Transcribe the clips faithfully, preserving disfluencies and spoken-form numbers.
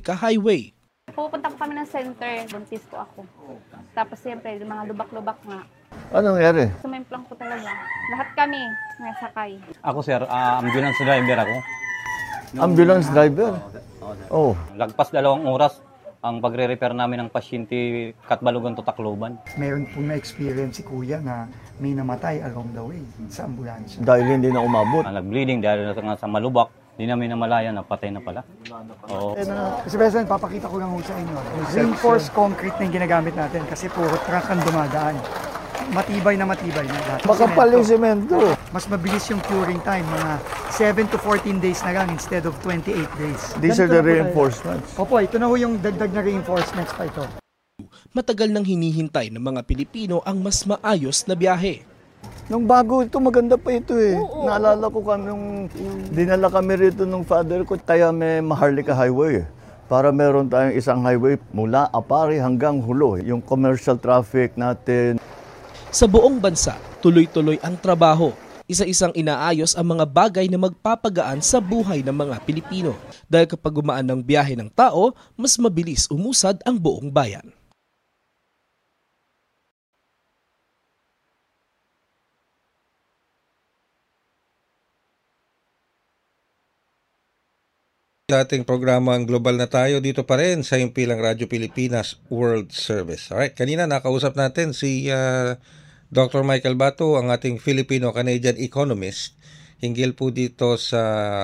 Maharlika Highway. Pupunta po kami ng center, buntis po ako. Tapos siyempre, mga lubak-lubak nga. Anong nangyari? Sumimplang po talaga. Lahat kami nasakay. Ako sir, uh, ambulance driver ako. Ambulance driver? Oh. Lagpas dalawang oras ang pagre-repair namin ng pasyente Katbalogan to Tacloban. Meron po na-experience si Kuya na may namatay along the way sa ambulansya. Dahil hindi na umabot. Uh, nag-bleeding dahil na sa malubak. Hindi namin namalayan na patay na pala. Oo. Kasi President, papakita ko lang ho sa inyo. Reinforced concrete na yung ginagamit natin kasi puro truck ang dumadaan. Matibay na matibay na. Makapal yung semento. Mas mabilis yung curing time, mga seven to fourteen days na lang instead of twenty-eight days. These are the reinforcements. Opo, ito na ho yung dagdag na reinforcements pa ito. Matagal nang hinihintay ng mga Pilipino ang mas maayos na biyahe. Nung bago ito, maganda pa ito eh. Oo, naalala ko kami nung dinala kami rito nung father ko, kaya may Maharlika Highway. Para meron tayong isang highway mula Apari hanggang Hulo. Yung commercial traffic natin. Sa buong bansa, tuloy-tuloy ang trabaho. Isa-isang inaayos ang mga bagay na magpapagaan sa buhay ng mga Pilipino. Dahil kapag gumaan ng biyahe ng tao, mas mabilis umusad ang buong bayan. Dating programa ang Global na Tayo dito pa rin sa Himpilang Radyo Pilipinas World Service. Alright, kanina nakausap natin si uh, Doctor Michael Bato, ang ating Filipino-Canadian economist, hinggil po dito sa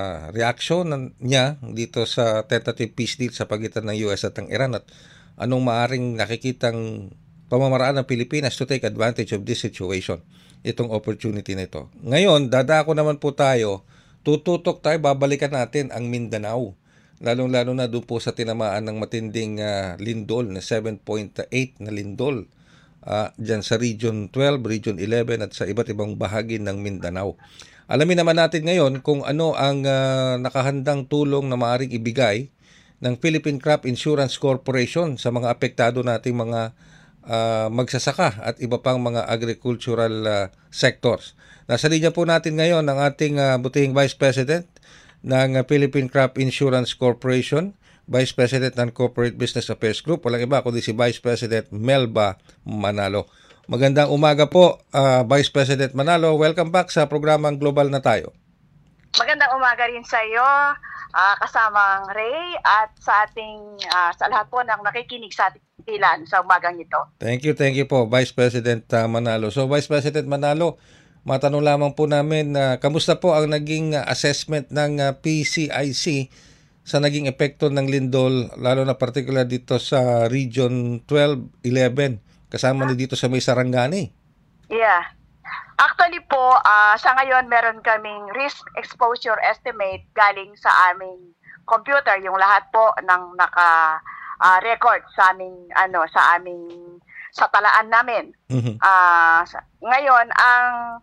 reaction niya dito sa tentative peace deal sa pagitan ng U S at ng Iran at anong maaring nakikitang pamamaraan ng Pilipinas to take advantage of this situation, itong opportunity na ito. Ngayon, dadako naman po tayo. Tututok tayo, babalikan natin ang Mindanao. Lalong-lalo na doon po sa tinamaan ng matinding uh, lindol na seven point eight na lindol uh, dyan sa Region twelve, Region eleven at sa iba't ibang bahagi ng Mindanao. Alamin naman natin ngayon kung ano ang uh, nakahandang tulong na maaaring ibigay ng Philippine Crop Insurance Corporation sa mga apektado nating mga uh, magsasaka at iba pang mga agricultural uh, sectors. Nasa linya po natin ngayon ang ating uh, butihing Vice President ng uh, Philippine Crop Insurance Corporation, Vice President ng Corporate Business Affairs Group, walang iba kundi si Vice President Melba Manalo. Magandang umaga po, uh, Vice President Manalo. Welcome back sa programang Global na Tayo. Magandang umaga rin sa iyo, uh, kasamang Ray, at sa ating uh, sa lahat po ng nakikinig sa ating ilan sa umagang ito. Thank you, thank you po, Vice President uh, Manalo. So, Vice President Manalo, matanong lamang po namin na uh, kamusta po ang naging uh, assessment ng uh, P C I C sa naging epekto ng lindol, lalo na particular dito sa Region twelve eleven, kasama ni dito sa may Sarangani? Yeah. Actually po, uh, sa ngayon meron kaming risk exposure estimate galing sa aming computer, yung lahat po ng naka-record uh, sa aming ano sa aming sa talaan namin. Mm-hmm. Uh, ngayon ang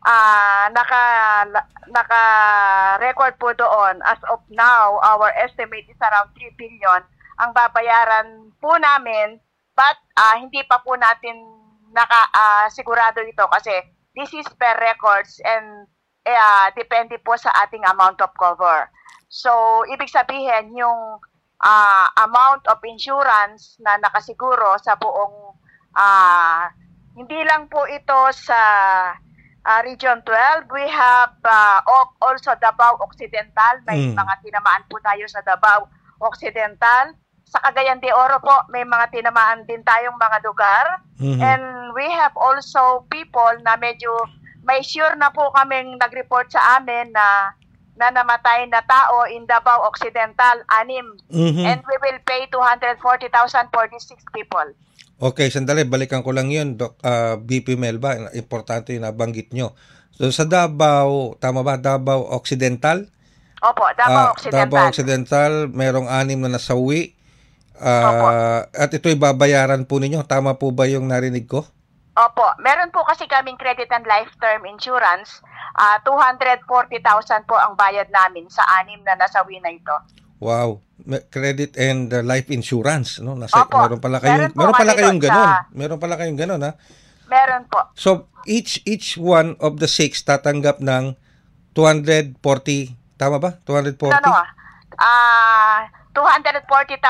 uh, naka naka-record po doon, as of now, our estimate is around three billion ang babayaran po namin, but uh, hindi pa po natin naka uh, sigurado dito kasi this is per records and uh, depende po sa ating amount of cover. So, ibig sabihin yung uh, amount of insurance na nakasiguro sa buong uh, hindi lang po ito sa uh, Region twelve, we have uh, also Davao Occidental, may mm. mga tinamaan po tayo sa Davao Occidental. Sa Cagayan de Oro po, may mga tinamaan din tayong mga lugar. Mm-hmm. And we have also people na medyo may sure na po kaming nag-report sa amin na na namatay na tao in Davao Occidental, anim. Mm-hmm. And we will pay two hundred forty thousand for these six people. Okay, sandali, balikan ko lang yun, Doc, uh, B P Melba, importante yung nabanggit nyo. So sa Davao, tama ba, Davao Occidental? Opo, Davao uh, Occidental. Davao Occidental, merong anim na nasawi. Uh, at ito'y babayaran po ninyo. Tama po ba yung narinig ko? Opo. Meron po kasi kaming credit and life term insurance. Uh, two hundred forty thousand po ang bayad namin sa anim na nasawi na ito. Wow. Credit and uh, life insurance. No? Nasa, Opo. Meron pala kayong, meron, meron pala kayong ganun. Sa... Meron pala kayong ganun, ha? Meron po. So, each each one of the six tatanggap ng two hundred forty. Tama ba? two hundred forty? No, no. Ah... Uh, two hundred forty thousand